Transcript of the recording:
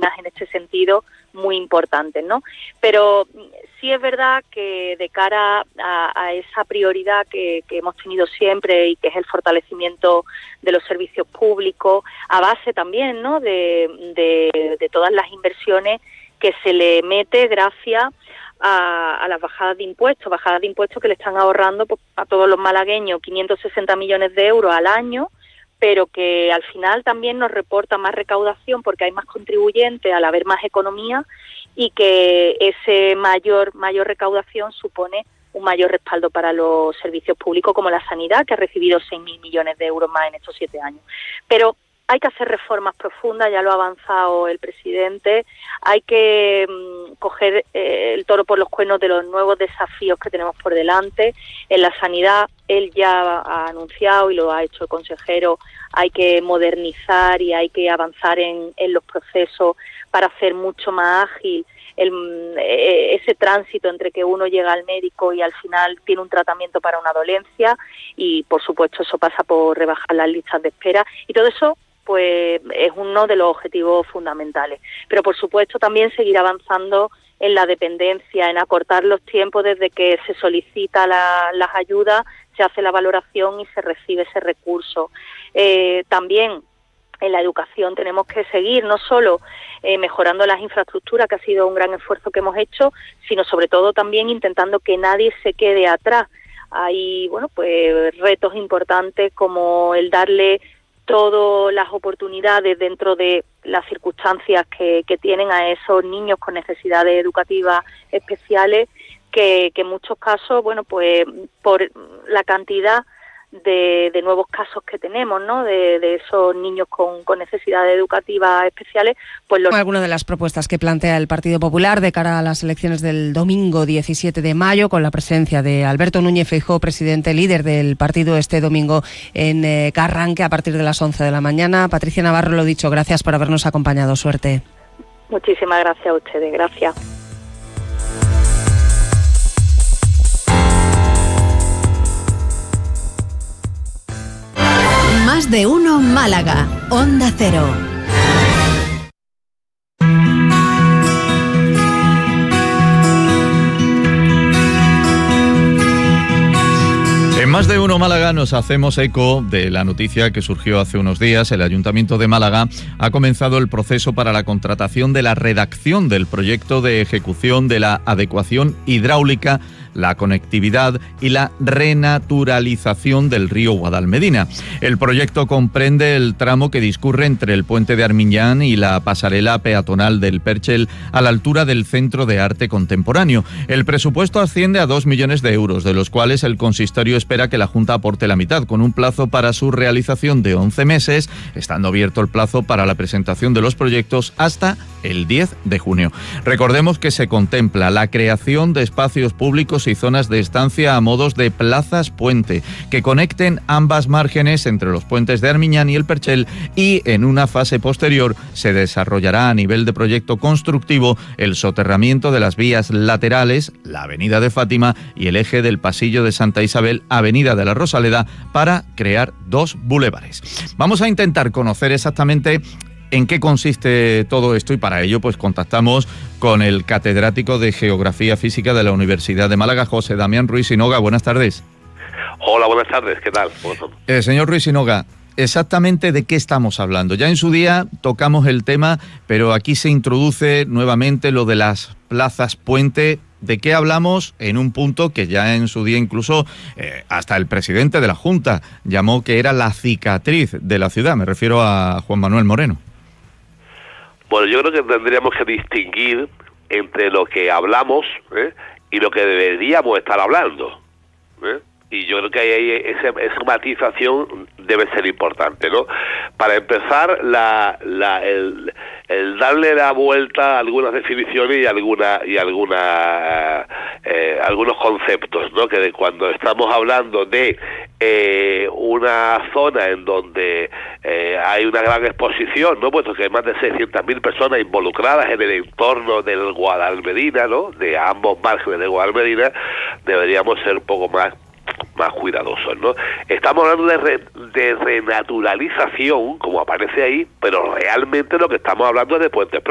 unas en este sentido muy importantes, ¿no? Pero sí es verdad que de cara a esa prioridad que hemos tenido siempre y que es el fortalecimiento de los servicios públicos, a base también, ¿no?, de todas las inversiones que se le mete gracias a las bajadas de impuestos que le están ahorrando a todos los malagueños 560 millones de euros al año, pero que al final también nos reporta más recaudación porque hay más contribuyentes al haber más economía, y que ese mayor recaudación supone un mayor respaldo para los servicios públicos como la sanidad, que ha recibido 6.000 millones de euros más en estos 7 años. Pero hay que hacer reformas profundas, ya lo ha avanzado el presidente, hay que coger el toro por los cuernos de los nuevos desafíos que tenemos por delante. En la sanidad, él ya ha anunciado, y lo ha hecho el consejero, hay que modernizar y hay que avanzar en los procesos para hacer mucho más ágil ese tránsito entre que uno llega al médico y al final tiene un tratamiento para una dolencia, y por supuesto eso pasa por rebajar las listas de espera, y todo eso pues es uno de los objetivos fundamentales. Pero por supuesto también seguir avanzando en la dependencia, en acortar los tiempos desde que se solicita las ayudas, se hace la valoración y se recibe ese recurso. También en la educación tenemos que seguir no solo mejorando las infraestructuras, que ha sido un gran esfuerzo que hemos hecho, sino sobre todo también intentando que nadie se quede atrás. Hay pues retos importantes como el darle todas las oportunidades dentro de las circunstancias que tienen a esos niños con necesidades educativas especiales, que en muchos casos, pues por la cantidad de nuevos casos que tenemos, ¿no?, de esos niños con necesidades educativas especiales, pues Alguna de las propuestas que plantea el Partido Popular de cara a las elecciones del domingo 17 de mayo, con la presencia de Alberto Núñez Feijóo, presidente líder del partido, este domingo en Carranque a partir de las 11 de la mañana. Patricia Navarro, lo dicho, gracias por habernos acompañado. Suerte. Muchísimas gracias a ustedes. Gracias. Más de uno Málaga, Onda Cero. En Más de uno Málaga nos hacemos eco de la noticia que surgió hace unos días. El Ayuntamiento de Málaga ha comenzado el proceso para la contratación de la redacción del proyecto de ejecución de la adecuación hidráulica, la conectividad y la renaturalización del río Guadalmedina. El proyecto comprende el tramo que discurre entre el puente de Armiñán y la pasarela peatonal del Perchel a la altura del Centro de Arte Contemporáneo. El presupuesto asciende a 2 millones de euros, de los cuales el consistorio espera que la Junta aporte la mitad, con un plazo para su realización de 11 meses, estando abierto el plazo para la presentación de los proyectos hasta el 10 de junio. Recordemos que se contempla la creación de espacios públicos y zonas de estancia a modos de plazas puente que conecten ambas márgenes entre los puentes de Armiñán y el Perchel, y en una fase posterior se desarrollará a nivel de proyecto constructivo el soterramiento de las vías laterales, la avenida de Fátima y el eje del pasillo de Santa Isabel, avenida de la Rosaleda, para crear 2 bulevares. Vamos a intentar conocer exactamente en qué consiste todo esto, y para ello pues contactamos con el catedrático de Geografía Física de la Universidad de Málaga, José Damián Ruiz Sinoga. Buenas tardes. Hola, buenas tardes. ¿Qué tal? Señor Ruiz Sinoga, exactamente de qué estamos hablando. Ya en su día tocamos el tema, pero aquí se introduce nuevamente lo de las plazas puente. ¿De qué hablamos en un punto que ya en su día incluso hasta el presidente de la Junta llamó que era la cicatriz de la ciudad? Me refiero a Juan Manuel Moreno. Bueno, yo creo que tendríamos que distinguir entre lo que hablamos y lo que deberíamos estar hablando. Y yo creo que ahí esa matización debe ser importante, ¿no? Para empezar, el darle la vuelta a algunas definiciones y algunos conceptos, ¿no? Que cuando estamos hablando de una zona en donde hay una gran exposición, ¿no? Puesto que hay más de 600.000 personas involucradas en el entorno del Guadalmedina, ¿no? De ambos márgenes del Guadalmedina, deberíamos ser un poco más cuidadosos, ¿no? Estamos hablando de renaturalización, como aparece ahí, pero realmente lo que estamos hablando es de puentes planos.